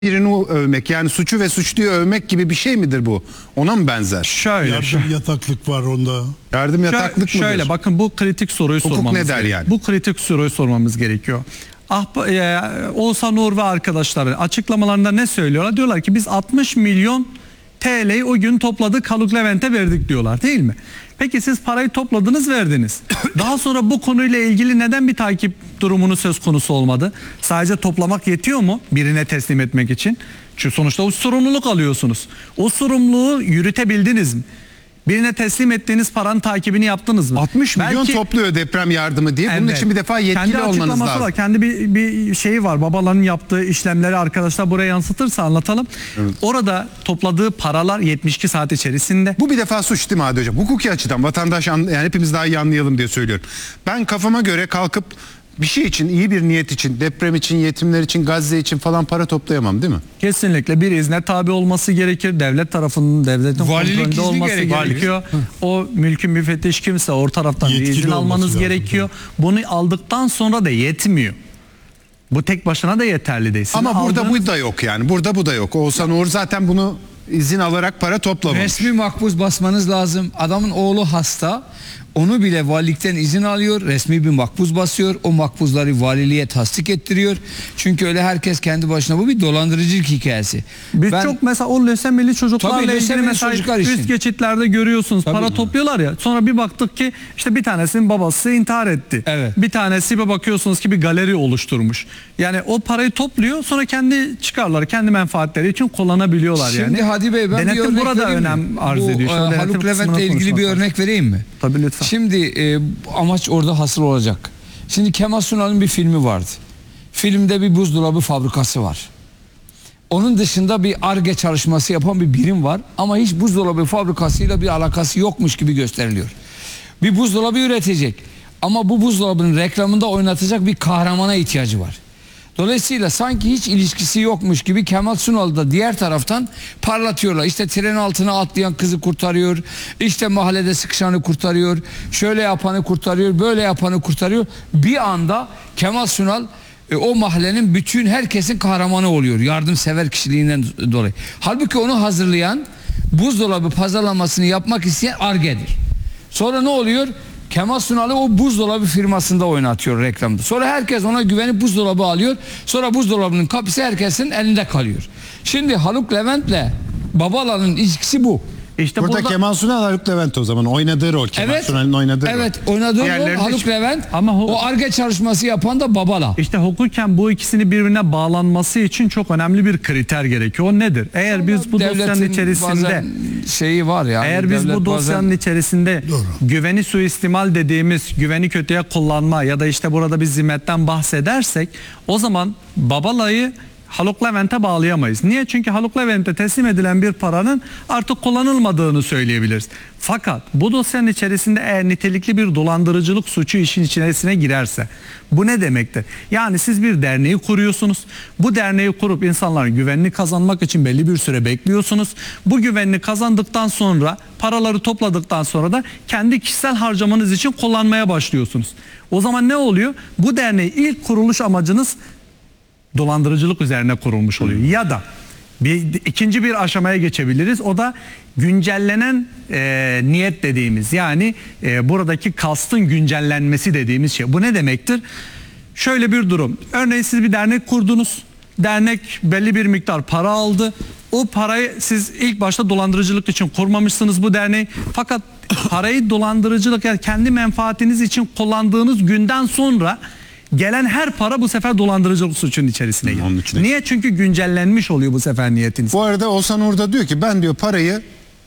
birini övmek, yani suçu ve suçluyu övmek gibi bir şey midir bu? Ona mı benzer? Şöyle. Yardım yataklık var onda. Yardım yataklık mıdır? Şöyle bakın, bu kritik soruyu Hukuk sormamız ne der gerekiyor. yani? Bu kritik soruyu sormamız gerekiyor. Oğuzhan Uğur ve arkadaşları açıklamalarında ne söylüyorlar? Diyorlar ki biz 60 milyon TL'yi o gün topladık, Haluk Levent'e verdik diyorlar, değil mi? Peki siz parayı topladınız, verdiniz. Daha sonra bu konuyla ilgili neden bir takip durumunuz söz konusu olmadı? Sadece toplamak yetiyor mu birine teslim etmek için? Çünkü sonuçta o sorumluluk alıyorsunuz. O sorumluluğu yürütebildiniz mi? Birine teslim ettiğiniz paranın takibini yaptınız mı? 60 milyon Belki, topluyor deprem yardımı diye. Bunun evet, için bir defa yetkili kendi olmanız açıklaması lazım. var. Kendi bir şeyi var. Babaların yaptığı işlemleri arkadaşlar buraya yansıtırsa anlatalım. Evet. Orada topladığı paralar 72 saat içerisinde. Bu bir defa suç değil mi Hadi Hocam? Hukuki açıdan vatandaş, yani hepimiz daha iyi anlayalım diye söylüyorum. Ben kafama göre kalkıp bir şey için, iyi bir niyet için, deprem için, yetimler için, Gazze için falan para toplayamam, değil mi? Kesinlikle bir izne tabi olması gerekir. Devlet tarafından, devletin kontrolünde olması gerekiyor. O mülkün müfettiş kimse o taraftan bir izin almanız gerekiyor. Bunu aldıktan sonra da yetmiyor. Bu tek başına da yeterli değil. Ama burada bu da yok yani. Burada bu da yok. Oğuzhan Uğur zaten bunu izin alarak para toplamamış. Resmi makbuz basmanız lazım. Adamın oğlu hasta. Onu bile valilikten izin alıyor. Resmi bir makbuz basıyor. O makbuzları valiliğe tasdik ettiriyor. Çünkü öyle herkes kendi başına, bu bir dolandırıcılık hikayesi. Biz çok mesela o lösemili çocuklarla ilgili mesela üst geçitlerde görüyorsunuz. Tabii. Para topluyorlar ya. Sonra bir baktık ki işte bir tanesinin babası intihar etti. Evet. Bir tanesi bir bakıyorsunuz ki bir galeri oluşturmuş. Yani o parayı topluyor, sonra kendi çıkarları, kendi menfaatleri için kullanabiliyorlar. Şimdi yani. Şimdi Hadi Bey, ben denetim bir örnek burada vereyim önem arz ediyor. Haluk Levent'le ilgili bir örnek vereyim mi? Tabii lütfen. Şimdi amaç orada hasıl olacak. Şimdi Kemal Sunal'ın bir filmi vardı. Filmde bir buzdolabı fabrikası var. Onun dışında bir Ar-Ge çalışması yapan bir birim var. Ama hiç buzdolabı fabrikasıyla bir alakası yokmuş gibi gösteriliyor. Bir buzdolabı üretecek. Ama bu buzdolabının reklamında oynatacak bir kahramana ihtiyacı var. Dolayısıyla sanki hiç ilişkisi yokmuş gibi Kemal Sunal'ı da diğer taraftan parlatıyorlar. İşte tren altına atlayan kızı kurtarıyor. İşte mahallede sıkışanı kurtarıyor. Şöyle yapanı kurtarıyor. Böyle yapanı kurtarıyor. Bir anda Kemal Sunal o mahallenin bütün herkesin kahramanı oluyor. Yardımsever kişiliğinden dolayı. Halbuki onu hazırlayan, buzdolabı pazarlamasını yapmak isteyen Ar-Ge'dir. Sonra ne oluyor? Kemal Sunal'ı o buzdolabı firmasında oynatıyor reklamda. Sonra herkes ona güvenip buzdolabı alıyor. Sonra buzdolabının kapısı herkesin elinde kalıyor. Şimdi Haluk Levent'le Babalan'ın ilişkisi bu. İşte burada Kemal Sunal, Haluk Levent o zaman oynadığı rol. Kemal Sunal'ın oynadığı rol. Evet, oynadığı rol Haluk Levent. Ama o Ar-Ge çalışması yapan da Babala. İşte hukuken bu ikisini birbirine bağlanması için çok önemli bir kriter gerekiyor. O nedir? Eğer biz bu dosyanın içerisinde şeyi var yani. Eğer biz bu dosyanın içerisinde güveni suistimal dediğimiz, güveni kötüye kullanma ya da işte burada bir zimmetten bahsedersek, o zaman Babala'yı Haluk Levent'e bağlayamayız. Niye? Çünkü Haluk Levent'e teslim edilen bir paranın artık kullanılmadığını söyleyebiliriz. Fakat bu dosyanın içerisinde eğer nitelikli bir dolandırıcılık suçu işin içerisine girerse, bu ne demektir? Yani siz bir derneği kuruyorsunuz. Bu derneği kurup insanların güvenini kazanmak için belli bir süre bekliyorsunuz. Bu güvenini kazandıktan sonra, paraları topladıktan sonra da kendi kişisel harcamanız için kullanmaya başlıyorsunuz. O zaman ne oluyor? Bu derneği ilk kuruluş amacınız dolandırıcılık üzerine kurulmuş oluyor. Ya da ikinci bir aşamaya geçebiliriz. O da güncellenen niyet dediğimiz, yani buradaki kastın güncellenmesi dediğimiz şey. Bu ne demektir? Şöyle bir durum. Örneğin siz bir dernek kurdunuz. Dernek belli bir miktar para aldı. O parayı siz ilk başta dolandırıcılık için kurmamışsınız bu derneği. Fakat parayı dolandırıcılık, yani kendi menfaatiniz için kullandığınız günden sonra gelen her para bu sefer dolandırıcılık suçunun içerisine giriyor. Niye? Çünkü güncellenmiş oluyor bu sefer niyetiniz. Bu arada Oğuzhan Uğur diyor ki ben diyor parayı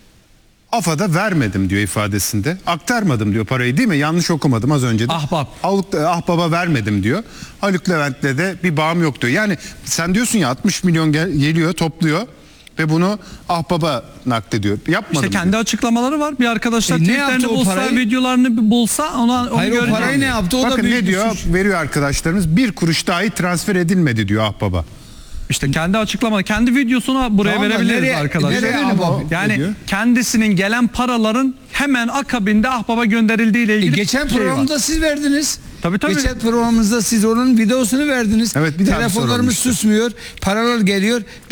AFAD'a vermedim diyor ifadesinde. Aktarmadım diyor parayı, değil mi? Yanlış okumadım az önce de. Ahbap'a vermedim diyor. Haluk Levent'le de bir bağım yok diyor. Yani sen diyorsun ya 60 milyon geliyor, topluyor ve bunu Ahbap'a naklediyor. Yapmadım. İşte kendi diyor. Açıklamaları var. Bir arkadaşlar ne yaptı o bulsa, parayı? videolarını bulsa onu Hayır, o göreceğim. parayı ne yaptı? O Bakın da büyük ne diyor? Veriyor arkadaşlarımız. Bir kuruş dahi transfer edilmedi diyor Ahbap'a. İşte kendi açıklama, kendi videosunu buraya verebiliriz arkadaşlar. Yani kendisinin gelen paraların hemen akabinde Ahbap'a gönderildiği ile ilgili geçen programda siz verdiniz. Tabii, tabii. Geçen programımızda siz onun videosunu verdiniz. Evet, bir daha bir soralım Telefonlarımız işte. susmuyor. Paralar geliyor.